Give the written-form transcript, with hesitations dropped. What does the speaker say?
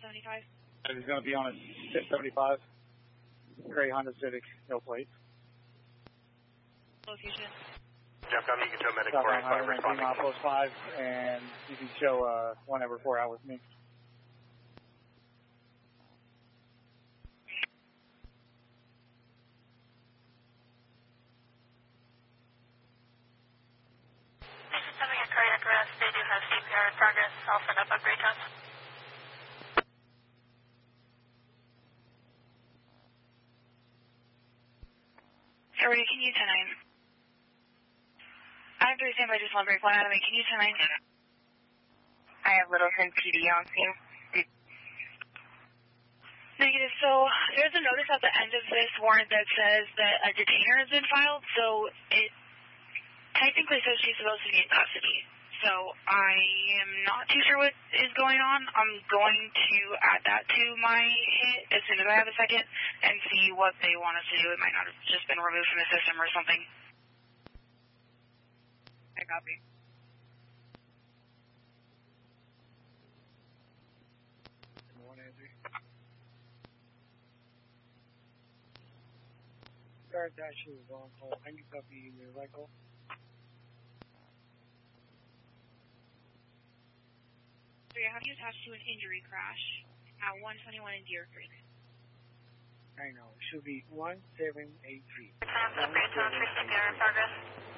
75. He's going to be on a 75. Gray Honda Civic, no plates. Location. Jeff, you can show medic Stop 45 responding. Post 5, and you can show 1 over 4 out with me. Having a cardiac arrest, they do have CPR in progress. I'll set up upgrade times. Sorry, can you 10-9? I have to stand by just one break, 1 out of me. Can you 10-9? I have Littleton PD on scene. Negative. So there's a notice at the end of this warrant that says that a detainer has been filed, so it technically says she's supposed to be in custody. So I am not too sure what is going on. I'm going to add that to my hit as soon as I have a second and see what they want us to do. It might not have just been removed from the system or something. I copy. Guard Dash is on call. I can copy your right call. So you have you attached to an injury crash at 121 in Deer Creek. I know. It should be 1783. Upgrade times for CPR in progress.